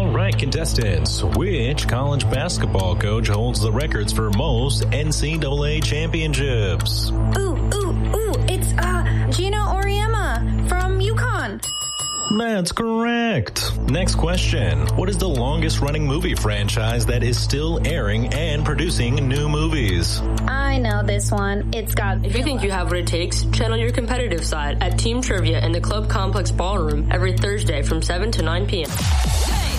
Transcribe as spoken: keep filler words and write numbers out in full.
All right, contestants, which college basketball coach holds the records for most N C double A championships? Ooh, ooh, ooh, it's uh, Gino Auriemma from UConn. That's correct. Next question. What is the longest running movie franchise that is still airing and producing new movies? I know this one. It's got... If you think you have what it takes, channel your competitive side at Team Trivia in the Club Complex Ballroom every Thursday from seven to nine p.m.